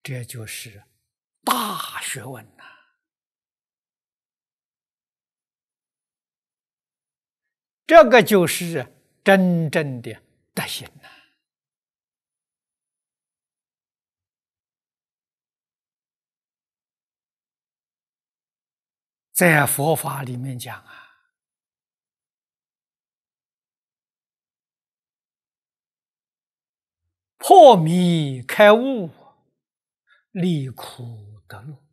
这就是大学问呐！这个就是真正的德行呐！在佛法里面讲啊，破迷开悟，离苦得乐。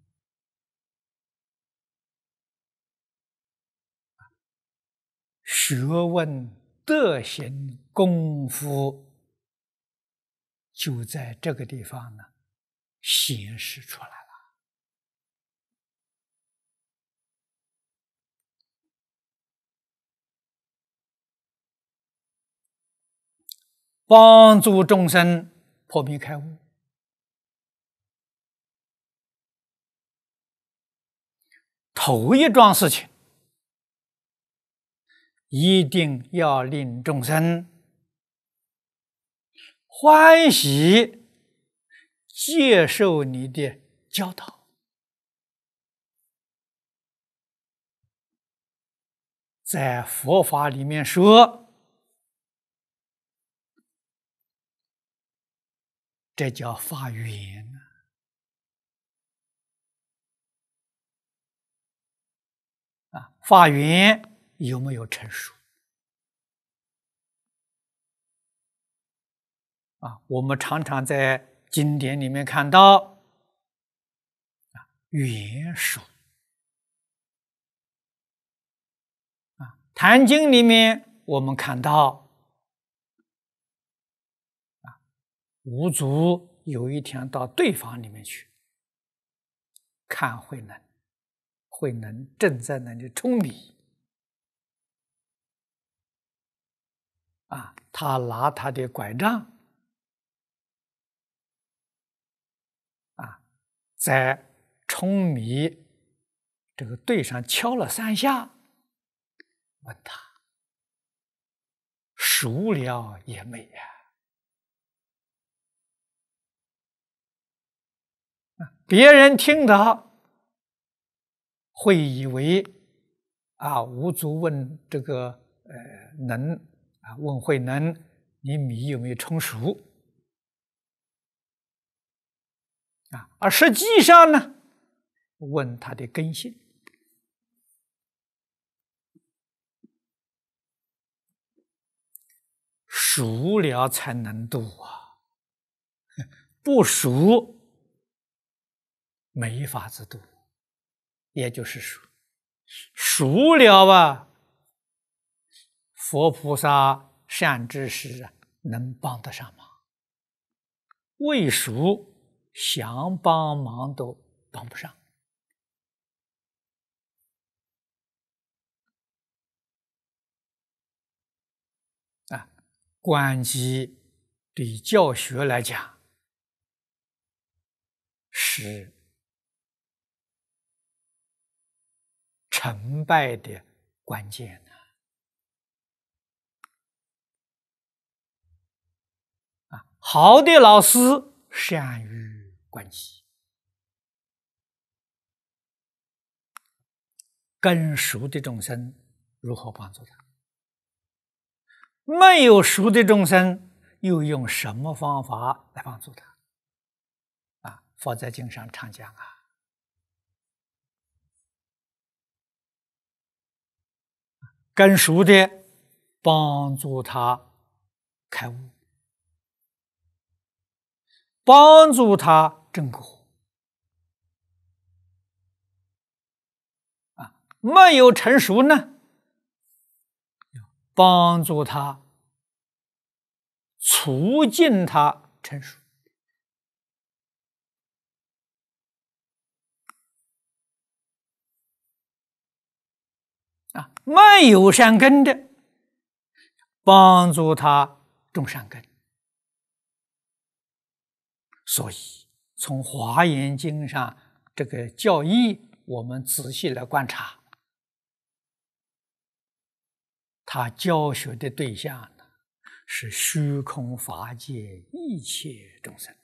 学问、德行、功夫，就在这个地方呢，显示出来了。帮助众生破迷开悟，头一桩事情，一定要令众生欢喜接受你的教导。在佛法里面说，这叫发愿啊！发愿有没有成熟啊？我们常常在经典里面看到愿熟啊，坛经里面我们看到五祖有一天到对方里面去看慧能，慧能正在那里舂米啊，他拿他的拐杖啊，在舂米这个堆上敲了3下，问他熟了也没呀？别人听到会以为五祖问这个问慧能，你米有没有冲熟而实际上呢，问他的根性。熟了才能度啊，不熟没法子度，也就是说，熟了吧，佛菩萨善知识能帮得上忙；未熟，想帮忙都帮不上。观机对教学来讲是成败的关键好的老师善于观机，更熟的众生如何帮助他？没有熟的众生又用什么方法来帮助他？佛在经上常讲更熟的帮助他开悟，帮助他证果没有成熟呢，帮助他促进他成熟没有善根的，帮助他种善根。所以从《华严经》上这个教义，我们仔细来观察，他教学的对象呢，是虚空法界一切众生。